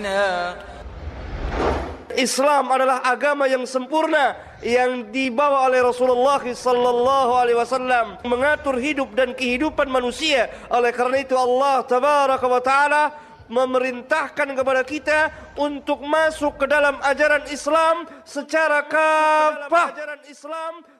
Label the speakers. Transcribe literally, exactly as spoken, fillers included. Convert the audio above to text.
Speaker 1: Islam adalah agama yang sempurna yang dibawa oleh Rasulullah sallallahu alaihi wasallam, mengatur hidup dan kehidupan manusia. Oleh karena itu Allah tabaraka wa taala memerintahkan kepada kita untuk masuk ke dalam ajaran Islam secara kafah.